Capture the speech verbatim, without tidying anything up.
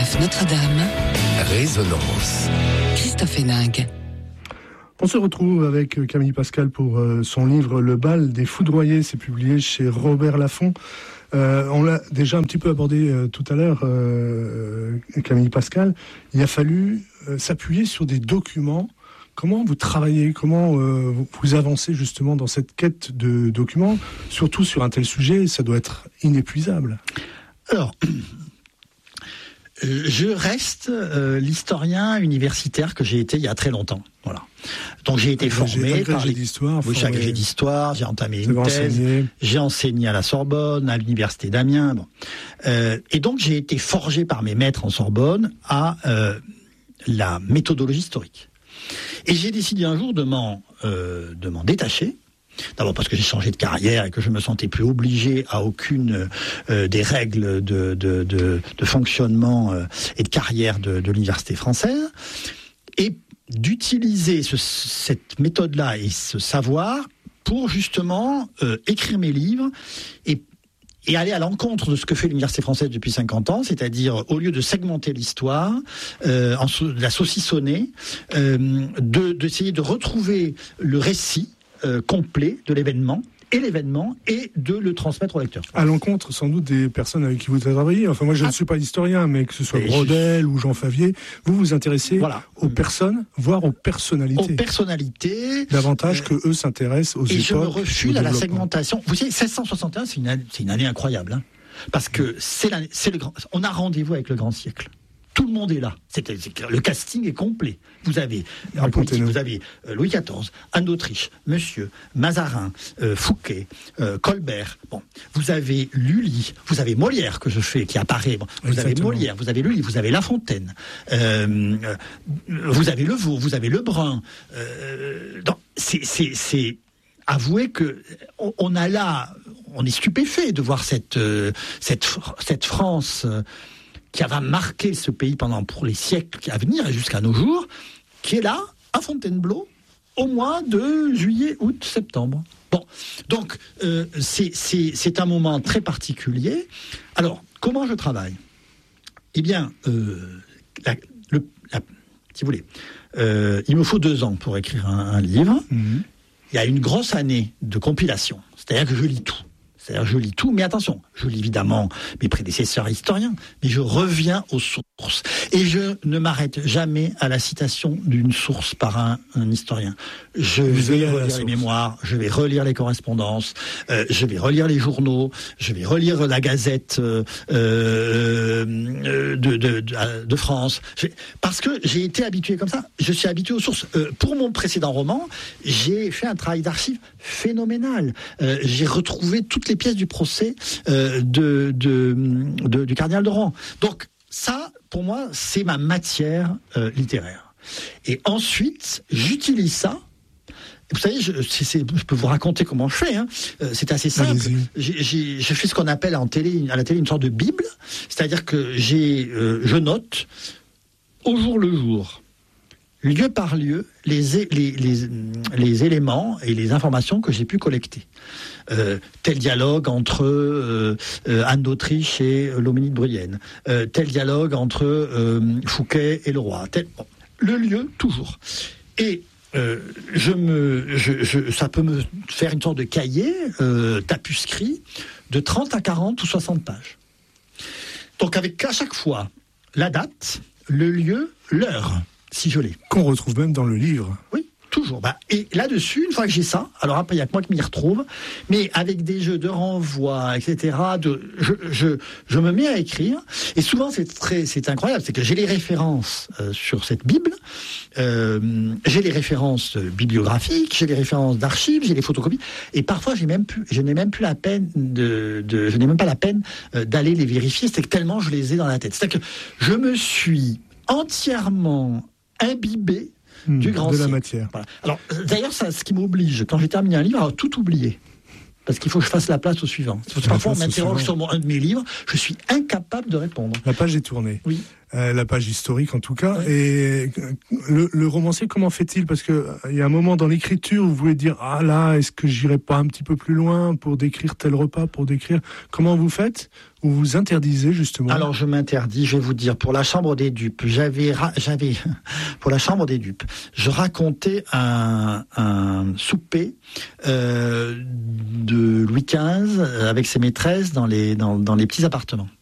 Place Notre-Dame. Résonance. Christophe Héningue. On se retrouve avec Camille Pascal pour euh, son livre Le bal des foudroyés. C'est publié chez Robert Laffont. Euh, on l'a déjà un petit peu abordé euh, tout à l'heure, euh, Camille Pascal. Il a fallu euh, s'appuyer sur des documents. Comment vous travaillez, comment euh, vous avancez justement dans cette quête de documents, surtout sur un tel sujet, ça doit être inépuisable. Alors, euh, je reste euh, l'historien universitaire que j'ai été il y a très longtemps. Voilà. Donc j'ai été agrégé, formé agrégé par les... d'histoire. Oui, j'ai agrégé d'histoire, j'ai entamé une thèse, enseigné. J'ai enseigné à la Sorbonne, à l'université d'Amiens. Bon. Euh, et donc j'ai été forgé par mes maîtres en Sorbonne à euh, la méthodologie historique. Et j'ai décidé un jour de m'en, euh, de m'en détacher. D'abord parce que j'ai changé de carrière et que je me sentais plus obligé à aucune euh, des règles de, de, de, de fonctionnement euh, et de carrière de, de l'université française. Et d'utiliser ce, cette méthode-là et ce savoir pour justement euh, écrire mes livres et et aller à l'encontre de ce que fait l'université française depuis cinquante ans, c'est-à-dire, au lieu de segmenter l'histoire, euh, en so- de la saucissonner, euh, de, d'essayer de retrouver le récit euh, complet de l'événement, et l'événement, et de le transmettre au lecteur. À l'encontre, sans doute, des personnes avec qui vous avez travaillé. Enfin, moi, je ah. ne suis pas historien, mais que ce soit et Brodel je... ou Jean Favier, vous vous intéressez voilà. aux personnes, voire aux personnalités. Aux personnalités. Davantage euh, que eux s'intéressent aux et époques. Et je me refuse à la segmentation. Vous savez, seize cent soixante et un, c'est une année, c'est une année incroyable, hein, parce que c'est, la, c'est le grand, on a rendez-vous avec le grand siècle. Tout le monde est là. C'est, c'est, le casting est complet. Vous avez, en politique, vous avez euh, Louis quatorze, Anne d'Autriche, Monsieur, Mazarin, euh, Fouquet, euh, Colbert. Bon, vous avez Lully, vous avez Molière que je fais, qui apparaît. Bon, vous Exactement. avez Molière, vous avez Lully, vous avez La Fontaine, euh, euh, vous avez Levaux, vous avez Lebrun. Euh, donc, c'est, c'est, c'est avouer que on, on a là, on est stupéfait de voir cette euh, cette cette France. Euh, qui va marquer ce pays pendant pour les siècles à venir et jusqu'à nos jours, qui est là, à Fontainebleau, au mois de juillet, août, septembre. Bon, donc euh, c'est, c'est, c'est un moment très particulier. Alors, comment je travaille ? Eh bien, euh, la, le, la, si vous voulez, euh, il me faut deux ans pour écrire un, un livre. Mmh. Il y a une grosse année de compilation, c'est-à-dire que je lis tout. C'est-à-dire, je lis tout, mais attention, je lis évidemment mes prédécesseurs historiens, mais je reviens aux sources. Et je ne m'arrête jamais à la citation d'une source par un, un historien. Je Vous vais relire les mémoires, je vais relire les correspondances, euh, je vais relire les journaux, je vais relire la Gazette euh, euh, de, de, de, de France. Je, parce que j'ai été habitué comme ça, je suis habitué aux sources. Euh, pour mon précédent roman, j'ai fait un travail d'archives phénoménal. Euh, j'ai retrouvé toutes les pièces du procès euh, de, de, de, du cardinal de Rohan. Donc ça, pour moi, c'est ma matière euh, littéraire. Et ensuite, j'utilise ça. Vous savez, je, c'est, c'est, je peux vous raconter comment je fais. Hein. Euh, c'est assez simple. J'ai, j'ai, je fais ce qu'on appelle en télé, à la télé une sorte de bible. C'est-à-dire que j'ai, euh, je note au jour le jour, lieu par lieu, les, les, les, les éléments et les informations que j'ai pu collecter. Euh, tel dialogue entre euh, euh, Anne d'Autriche et euh, Loménie de Brienne. Euh, tel dialogue entre euh, Fouquet et le roi. Tel, bon, le lieu, toujours. Et euh, je me, je, je, ça peut me faire une sorte de cahier, euh, tapuscrit, de trente à quarante ou soixante pages. Donc avec à chaque fois la date, le lieu, l'heure. Si je l'ai. Qu'on retrouve même dans le livre. Oui, toujours. Bah, et là-dessus, une fois que j'ai ça, alors après, il n'y a que moi qui m'y retrouve, mais avec des jeux de renvoi, et cetera, de, je, je, je me mets à écrire, et souvent, c'est très, c'est incroyable, c'est que j'ai les références euh, sur cette Bible, euh, j'ai les références bibliographiques, j'ai les références d'archives, j'ai les photocopies, et parfois, j'ai même plus, je n'ai même plus la peine de, de je n'ai même pas la peine euh, d'aller les vérifier, c'est que tellement je les ai dans la tête. C'est-à-dire que je me suis entièrement imbibé mmh, du grand de siècle. La matière. Voilà. Alors, d'ailleurs, ça, ce qui m'oblige, quand j'ai terminé un livre, à tout oublier. Parce qu'il faut que je fasse la place au suivant. Parfois, on m'interroge sur mon, un de mes livres, je suis incapable de répondre. La page est tournée. Oui. Euh, la page historique, en tout cas. Oui. Et le, le romancier, comment fait-il ? Parce que il y a un moment dans l'écriture où vous voulez dire, ah là, est-ce que j'irai pas un petit peu plus loin pour décrire tel repas, pour décrire... Comment vous faites ? où vous interdisez justement. Alors je m'interdis, je vais vous dire, pour la chambre des dupes, j'avais, ra- j'avais pour la chambre des dupes, je racontais un, un souper euh, de Louis quinze avec ses maîtresses dans les dans, dans les petits appartements.